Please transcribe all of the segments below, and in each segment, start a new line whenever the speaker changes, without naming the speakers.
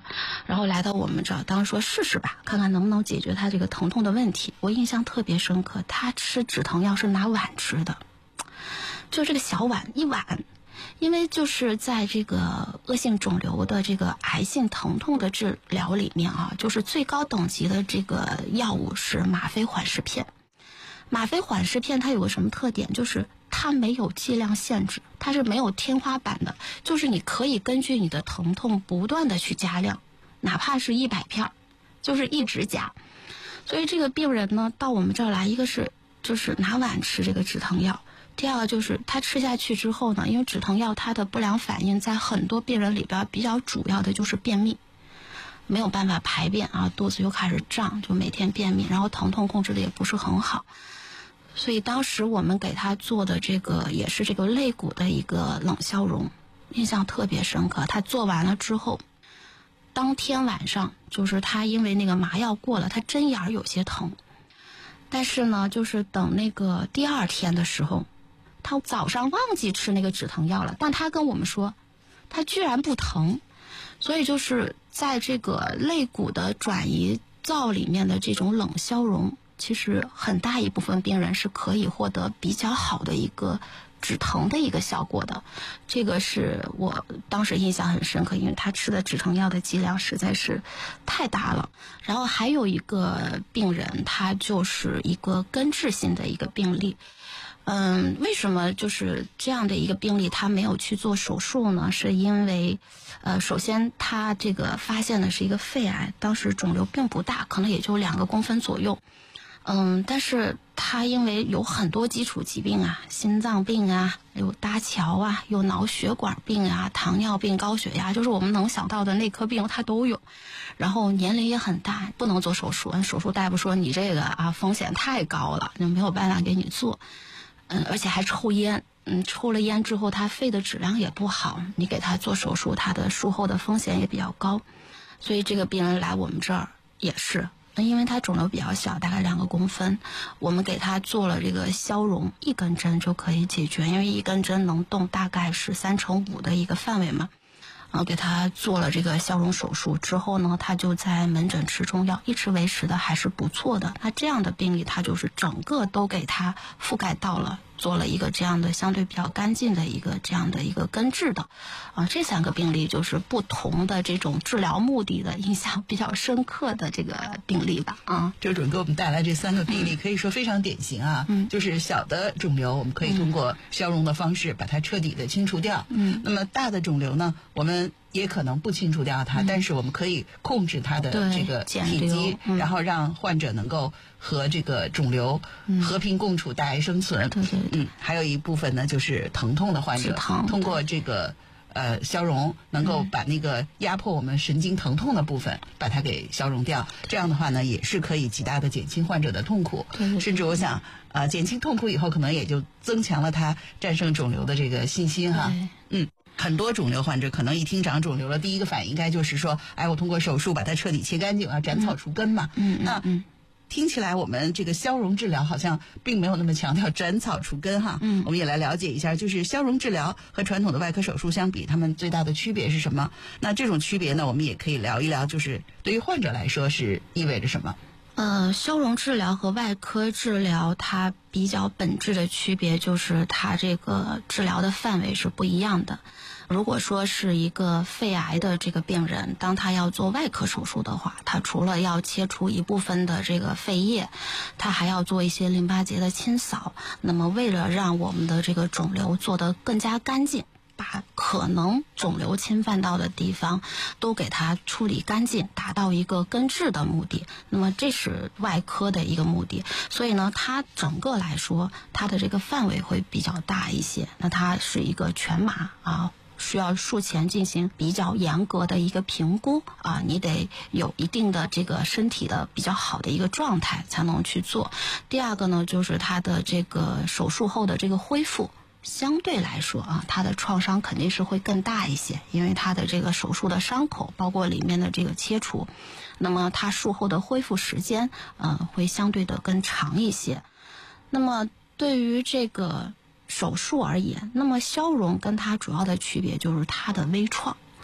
了，然后来到我们这儿，当时说试试吧，看看能不能解决他这个疼痛的问题。我印象特别深刻，他吃止疼药是拿碗吃的，就这个小碗一碗。因为就是在这个恶性肿瘤的这个癌性疼痛的治疗里面啊，就是最高等级的这个药物是吗啡缓释片。吗啡缓释片它有个什么特点，就是它没有剂量限制，它是没有天花板的，就是你可以根据你的疼痛不断的去加量，哪怕是100片，就是一直加。所以这个病人呢到我们这儿来，一个是就是拿碗吃这个止疼药，第二个就是他吃下去之后呢，因为止疼药它的不良反应在很多病人里边比较主要的就是便秘，没有办法排便啊，肚子又开始胀，就每天便秘，然后疼痛控制的也不是很好。所以当时我们给他做的这个也是这个肋骨的一个冷消融，印象特别深刻。他做完了之后，当天晚上就是他因为那个麻药过了，他针眼有些疼，但是呢就是等那个第二天的时候，他早上忘记吃那个止疼药了，但他跟我们说他居然不疼。所以就是在这个肋骨的转移灶里面的这种冷消融，其实很大一部分病人是可以获得比较好的一个止疼的一个效果的。这个是我当时印象很深刻，因为他吃的止疼药的剂量实在是太大了。然后还有一个病人，他就是一个根治性的一个病例。为什么就是这样的一个病例他没有去做手术呢？是因为首先他这个发现的是一个肺癌，当时肿瘤并不大，可能也就2个公分左右。但是他因为有很多基础疾病啊，心脏病啊，有搭桥啊，有脑血管病啊，糖尿病、高血压，就是我们能想到的内科病他都有。然后年龄也很大，不能做手术，手术大夫说你这个风险太高了，就没有办法给你做。而且还抽烟，抽了烟之后他肺的质量也不好，你给他做手术，他的术后的风险也比较高。所以这个病人来我们这儿也是，因为他肿瘤比较小，大概2个公分，我们给他做了这个消融，1根针就可以解决，因为1根针能动大概是3×5的一个范围嘛。给他做了这个消融手术之后呢，他就在门诊吃中药，一直维持的还是不错的。那这样的病例，他就是整个都给他覆盖到了，做了一个这样的相对比较干净的一个这样的一个根治的。这3个病例就是不同的这种治疗目的的印象比较深刻的这个病例吧。
周主任给我们带来这3个病例，可以说非常典型啊。就是小的肿瘤，我们可以通过消融的方式把它彻底的清除掉。那么大的肿瘤呢，我们也可能不清除掉它，但是我们可以控制它的这个体积，然后让患者能够和这个肿瘤和平共处，大癌生存。还有一部分呢，就是疼痛的患者，通过这个消融，能够把那个压迫我们神经疼痛的部分把它给消融掉。这样的话呢，也是可以极大的减轻患者的痛苦。甚至我想减轻痛苦以后，可能也就增强了他战胜肿瘤的这个信心哈。很多肿瘤患者可能一听长肿瘤了，第一个反应应该就是说，我通过手术把它彻底切干净啊，斩草除根嘛。那听起来我们这个消融治疗好像并没有那么强调斩草除根哈。我们也来了解一下，就是消融治疗和传统的外科手术相比，它们最大的区别是什么？那这种区别呢，我们也可以聊一聊，就是对于患者来说是意味着什么？
消融治疗和外科治疗它比较本质的区别就是它这个治疗的范围是不一样的。如果说是一个肺癌的这个病人，当他要做外科手术的话，他除了要切除一部分的这个肺叶，他还要做一些淋巴结的清扫。那么为了让我们的这个肿瘤做得更加干净，把可能肿瘤侵犯到的地方都给它处理干净，达到一个根治的目的。那么这是外科的一个目的，所以呢，它整个来说，它的这个范围会比较大一些。那它是一个全麻需要术前进行比较严格的一个评估你得有一定的这个身体的比较好的一个状态才能去做。第二个呢，就是它的这个手术后的这个恢复。相对来说它的创伤肯定是会更大一些，因为它的这个手术的伤口包括里面的这个切除，那么它术后的恢复时间会相对的更长一些。那么对于这个手术而言，那么消融跟它主要的区别就是它的微创。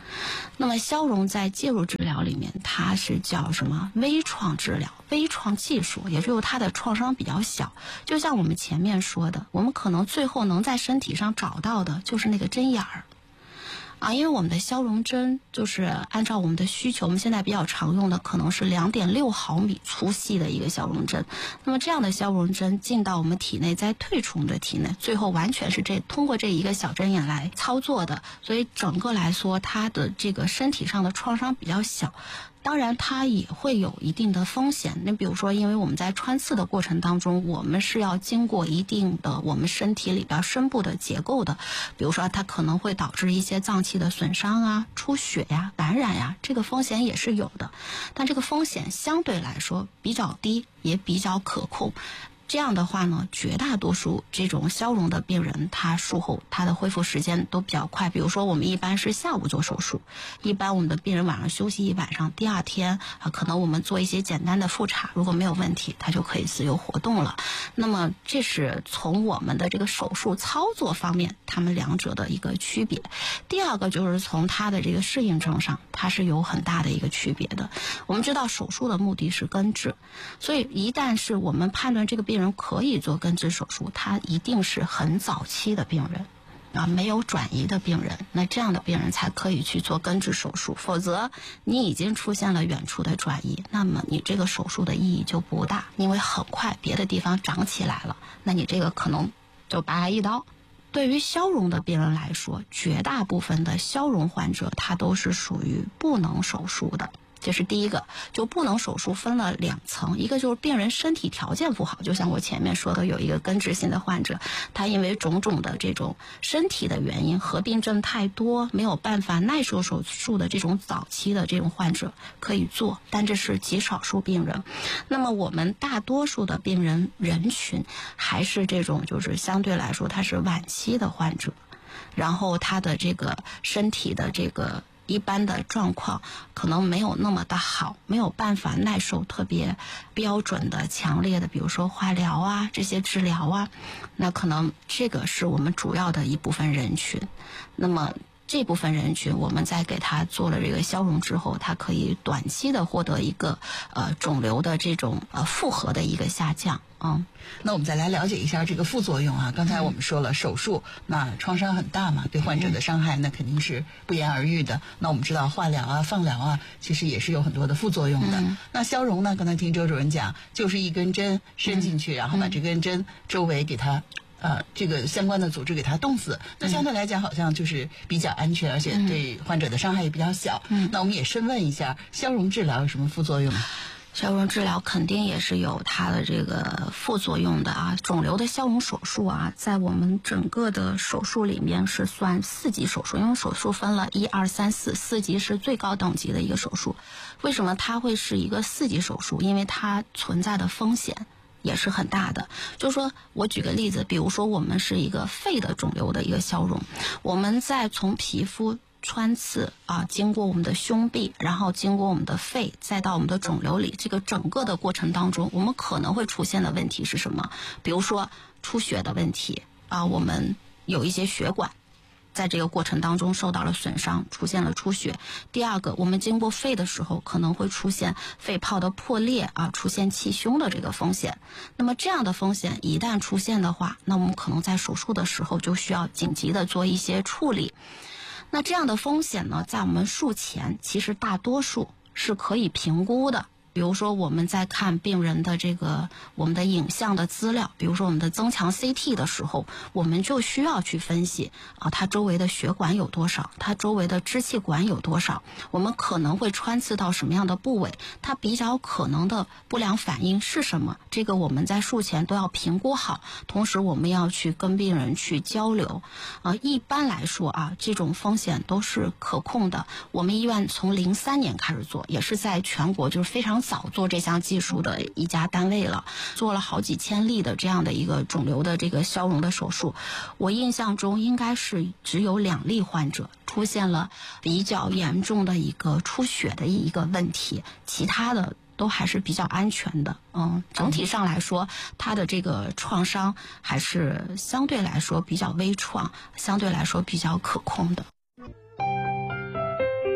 那么消融在介入治疗里面，它是叫什么微创治疗、微创技术，也就是它的创伤比较小。就像我们前面说的，我们可能最后能在身体上找到的就是那个针眼儿。因为我们的消融针就是按照我们的需求，我们现在比较常用的可能是2.6毫米粗细的一个消融针。那么这样的消融针进到我们体内，再退出我们的体内，最后完全是通过这一个小针眼来操作的。所以整个来说，它的这个身体上的创伤比较小。当然它也会有一定的风险，那比如说因为我们在穿刺的过程当中，我们是要经过一定的我们身体里边深部的结构的，比如说它可能会导致一些脏器的损伤啊、出血呀、感染呀，这个风险也是有的，但这个风险相对来说比较低，也比较可控。这样的话呢，绝大多数这种消融的病人，他术后他的恢复时间都比较快。比如说我们一般是下午做手术，一般我们的病人晚上休息一晚上，第二天可能我们做一些简单的复查，如果没有问题，他就可以自由活动了。那么这是从我们的这个手术操作方面，他们两者的一个区别。第二个就是从他的这个适应症上，它是有很大的一个区别的。我们知道手术的目的是根治，所以一旦是我们判断这个病人可以做根治手术，他一定是很早期的病人没有转移的病人，那这样的病人才可以去做根治手术。否则你已经出现了远处的转移，那么你这个手术的意义就不大，因为很快别的地方长起来了，那你这个可能就拔来一刀。对于消融的病人来说，绝大部分的消融患者他都是属于不能手术的。这是第一个，就不能手术分了2层，一个就是病人身体条件不好，就像我前面说的，有一个根治性的患者，他因为种种的这种身体的原因，合并症太多，没有办法耐受手术的这种早期的这种患者可以做，但这是极少数病人。那么我们大多数的病人人群还是这种就是相对来说他是晚期的患者，然后他的这个身体的这个一般的状况可能没有那么的好，没有办法耐受特别标准的强烈的比如说化疗啊这些治疗啊，那可能这个是我们主要的一部分人群。那么这部分人群我们在给他做了这个消融之后，他可以短期的获得一个肿瘤的这种复合的一个下降。
那我们再来了解一下这个副作用啊。刚才我们说了手术那创伤很大嘛，对患者的伤害那肯定是不言而喻的。那我们知道化疗啊放疗啊其实也是有很多的副作用的。那消融呢，刚才听周主任讲就是一根针伸进去，然后把这根针周围给它这个相关的组织给它冻死，那相对来讲好像就是比较安全，而且对患者的伤害也比较小。那我们也深问一下，消融治疗有什么副作用？
消融治疗肯定也是有它的这个副作用的啊。肿瘤的消融手术啊，在我们整个的手术里面是算4级手术，因为手术分了1、2、3、4，4级是最高等级的一个手术。为什么它会是一个4级手术？因为它存在的风险也是很大的。就是说我举个例子，比如说我们是一个肺的肿瘤的一个消融，我们在从皮肤穿刺经过我们的胸壁，然后经过我们的肺，再到我们的肿瘤里，这个整个的过程当中，我们可能会出现的问题是什么？比如说出血的问题我们有一些血管在这个过程当中受到了损伤，出现了出血。第二个，我们经过肺的时候可能会出现肺泡的破裂出现气胸的这个风险。那么这样的风险一旦出现的话，那我们可能在手术的时候就需要紧急的做一些处理。那这样的风险呢，在我们术前其实大多数是可以评估的。比如说我们在看病人的这个我们的影像的资料，比如说我们的增强 CT 的时候，我们就需要去分析它周围的血管有多少，它周围的支气管有多少，我们可能会穿刺到什么样的部位，它比较可能的不良反应是什么，这个我们在术前都要评估好。同时我们要去跟病人去交流一般来说这种风险都是可控的。我们医院从03年开始做，也是在全国就是非常早做这项技术的一家单位了，做了好几千例的这样的一个肿瘤的这个消融的手术。我印象中应该是只有2例患者出现了比较严重的一个出血的一个问题，其他的都还是比较安全的。整体上来说，它的这个创伤还是相对来说比较微创，相对来说比较可控的。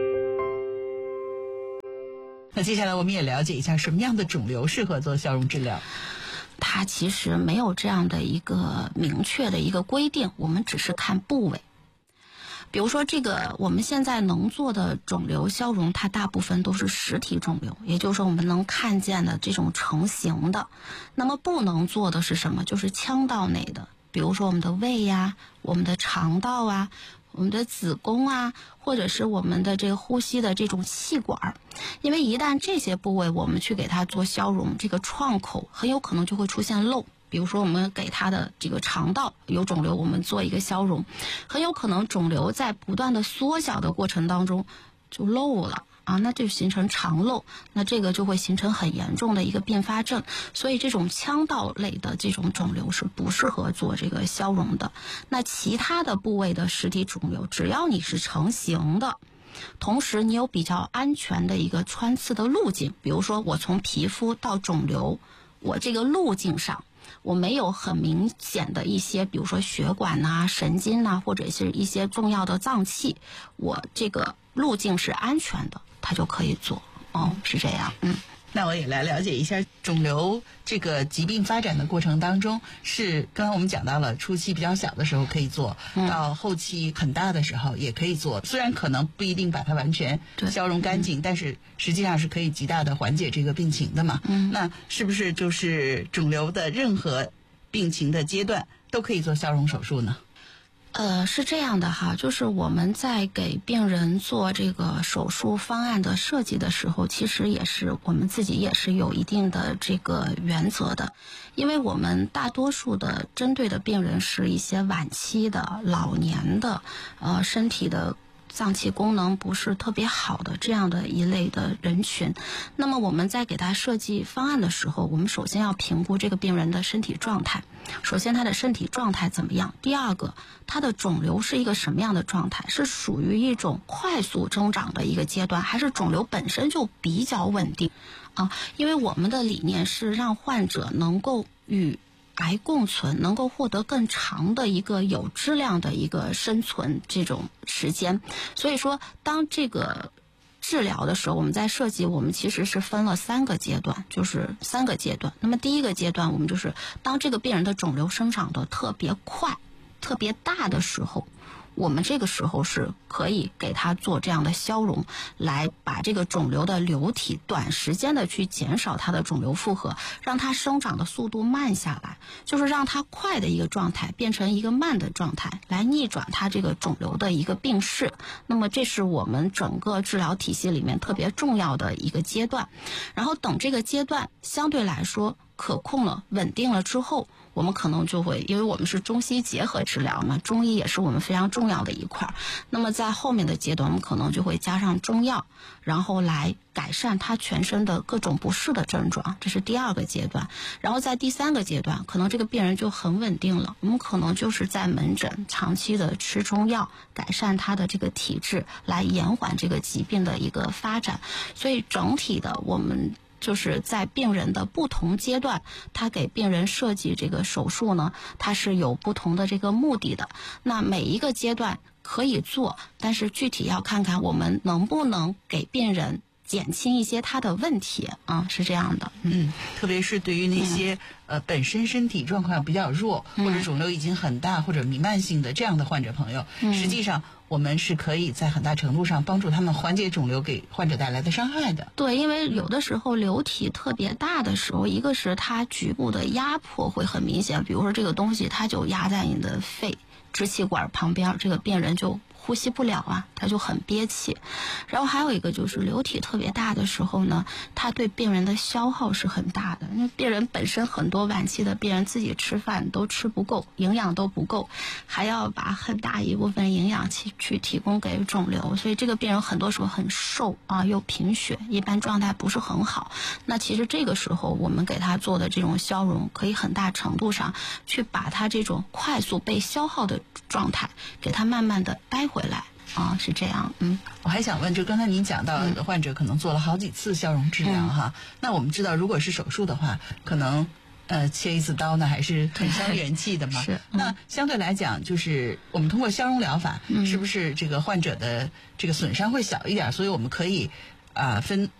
那接下来我们也了解一下什么样的肿瘤适合做消融治疗。
它其实没有这样的一个明确的一个规定，我们只是看部位。比如说这个我们现在能做的肿瘤消融，它大部分都是实体肿瘤，也就是说我们能看见的这种成型的。那么不能做的是什么？就是腔道内的，比如说我们的胃呀、我们的肠道啊、我们的子宫啊，或者是我们的这个呼吸的这种气管。因为一旦这些部位我们去给它做消融，这个创口很有可能就会出现漏。比如说我们给它的这个肠道有肿瘤，我们做一个消融，很有可能肿瘤在不断的缩小的过程当中就漏了啊，那就形成肠漏，那这个就会形成很严重的一个并发症。所以这种腔道类的这种肿瘤是不适合做这个消融的。那其他的部位的实体肿瘤，只要你是成型的，同时你有比较安全的一个穿刺的路径，比如说我从皮肤到肿瘤，我这个路径上我没有很明显的一些，比如说血管呐、神经呐，或者是一些重要的脏器，我这个路径是安全的，它就可以做。是这样。
那我也来了解一下肿瘤这个疾病发展的过程当中，是刚刚我们讲到了初期比较小的时候可以做，到后期很大的时候也可以做。虽然可能不一定把它完全消融干净，但是实际上是可以极大的缓解这个病情的嘛。那是不是就是肿瘤的任何病情的阶段都可以做消融手术呢？
是这样的哈，就是我们在给病人做这个手术方案的设计的时候，其实也是我们自己也是有一定的这个原则的，因为我们大多数的针对的病人是一些晚期的、老年的，身体的脏器功能不是特别好的这样的一类的人群。那么我们在给他设计方案的时候，我们首先要评估这个病人的身体状态。首先他的身体状态怎么样？第二个，他的肿瘤是一个什么样的状态？是属于一种快速增长的一个阶段，还是肿瘤本身就比较稳定啊？因为我们的理念是让患者能够与癌共存，能够获得更长的一个有质量的一个生存这种时间。所以说当这个治疗的时候，我们在设计，我们其实是分了3个阶段，就是3个阶段。那么第一个阶段，我们就是当这个病人的肿瘤生长的特别快、特别大的时候，我们这个时候是可以给他做这样的消融，来把这个肿瘤的瘤体短时间的去减少它的肿瘤负荷，让它生长的速度慢下来，就是让它快的一个状态变成一个慢的状态，来逆转它这个肿瘤的一个病势。那么这是我们整个治疗体系里面特别重要的一个阶段。然后等这个阶段相对来说可控了、稳定了之后，我们可能就会，因为我们是中西结合治疗嘛，中医也是我们非常重要的一块。那么在后面的阶段，我们可能就会加上中药，然后来改善他全身的各种不适的症状，这是第2个阶段。然后在第3个阶段，可能这个病人就很稳定了，我们可能就是在门诊长期的吃中药，改善他的这个体质，来延缓这个疾病的一个发展。所以整体的我们就是在病人的不同阶段，他给病人设计这个手术呢，它是有不同的这个目的的。那每一个阶段可以做，但是具体要看看我们能不能给病人减轻一些他的问题啊，是这样的。
特别是对于那些本身身体状况比较弱，或者肿瘤已经很大或者弥漫性的这样的患者朋友，实际上我们是可以在很大程度上帮助他们缓解肿瘤给患者带来的伤害的。
对，因为有的时候瘤体特别大的时候，一个是它局部的压迫会很明显，比如说这个东西它就压在你的肺支气管旁边，这个病人就呼吸不了啊，他就很憋气。然后还有一个就是瘤体特别大的时候呢，它对病人的消耗是很大的，因为病人本身很多晚期的病人自己吃饭都吃不够，营养都不够，还要把很大一部分营养去提供给肿瘤，所以这个病人很多时候很瘦啊，又贫血，一般状态不是很好。那其实这个时候我们给他做的这种消融，可以很大程度上去把他这种快速被消耗的状态给他慢慢的掰回来啊，是这样。
我还想问，就刚才您讲到有的患者可能做了好几次消融治疗哈，那我们知道如果是手术的话，可能切一次刀呢还是很伤元气的嘛。
是。
那相对来讲，就是我们通过消融疗法，是不是这个患者的这个损伤会小一点？所以我们可以分